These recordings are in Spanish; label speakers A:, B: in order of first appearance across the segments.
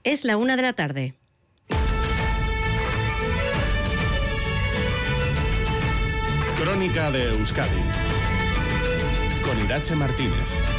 A: Es la 1 de la tarde.
B: Crónica de Euskadi con Irache Martínez.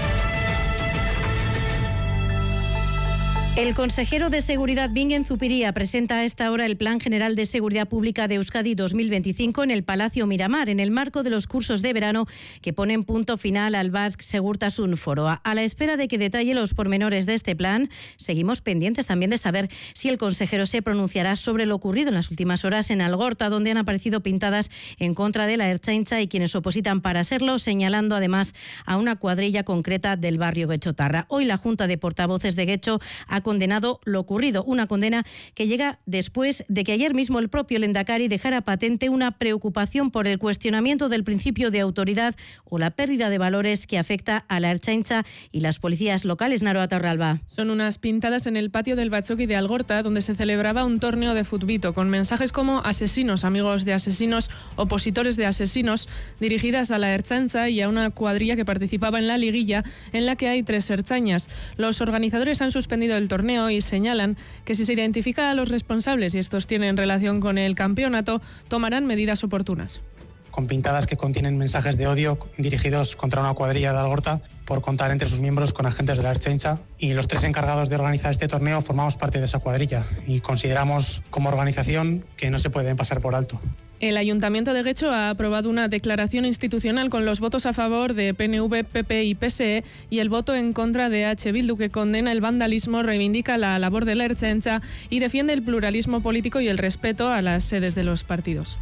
A: El consejero de Seguridad Bingen Zupiria presenta a esta hora el Plan General de Seguridad Pública de Euskadi 2025 en el Palacio Miramar, en el marco de los cursos de verano que ponen punto final al Basque Segurtasun Foroa. A la espera de que detalle los pormenores de este plan, seguimos pendientes también de saber si el consejero se pronunciará sobre lo ocurrido en las últimas horas en Algorta, donde han aparecido pintadas en contra de la Ertzaintza y quienes opositan para serlo, señalando además a una cuadrilla concreta del barrio Guechotarra. Hoy la Junta de Portavoces de Guecho ha condenado lo ocurrido, una condena que llega después de que ayer mismo el propio Lehendakari dejara patente una preocupación por el cuestionamiento del principio de autoridad o la pérdida de valores que afecta a la Ertzaintza y las policías locales. Naroa Torralba.
C: Son unas pintadas en el patio del Batzoki de Algorta, donde se celebraba un torneo de futbito con mensajes como asesinos, amigos de asesinos, opositores de asesinos, dirigidas a la Ertzaintza y a una cuadrilla que participaba en la liguilla, en la que hay 3 ertzainas. Los organizadores han suspendido el torneo y señalan que si se identifica a los responsables y estos tienen relación con el campeonato, tomarán medidas oportunas.
D: Con pintadas que contienen mensajes de odio dirigidos contra una cuadrilla de Algorta por contar entre sus miembros con agentes de la Ertzaintza, y los 3 encargados de organizar este torneo formamos parte de esa cuadrilla y consideramos como organización que no se pueden pasar por alto.
C: El Ayuntamiento de Guecho ha aprobado una declaración institucional con los votos a favor de PNV, PP y PSE y el voto en contra de H. Bildu, que condena el vandalismo, reivindica la labor de la Ertzaintza y defiende el pluralismo político y el respeto a las sedes de los partidos.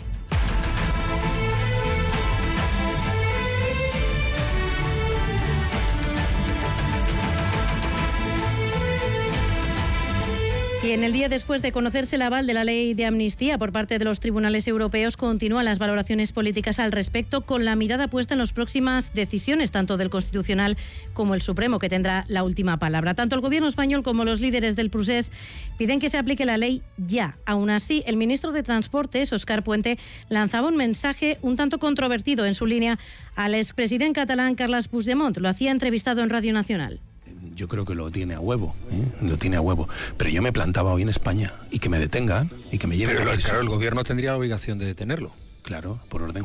A: Y en el día después de conocerse el aval de la ley de amnistía por parte de los tribunales europeos, continúan las valoraciones políticas al respecto, con la mirada puesta en las próximas decisiones, tanto del Constitucional como el Supremo, que tendrá la última palabra. Tanto el Gobierno español como los líderes del Procés piden que se aplique la ley ya. Aún así, el ministro de Transportes, Óscar Puente, lanzaba un mensaje un tanto controvertido en su línea al expresidente catalán Carles Puigdemont. Lo hacía entrevistado en Radio Nacional.
E: Yo creo que lo tiene a huevo, lo tiene a huevo. Pero yo me plantaba hoy en España y que me detengan y que me lleven a prisión.
F: Claro, el gobierno tendría la obligación de detenerlo.
E: Claro, por orden